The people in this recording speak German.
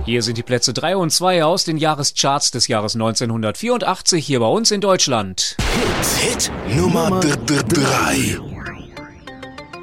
Hier sind die Plätze 3 und 2 aus den Jahrescharts des Jahres 1984 hier bei uns in Deutschland. Hit Nummer 3.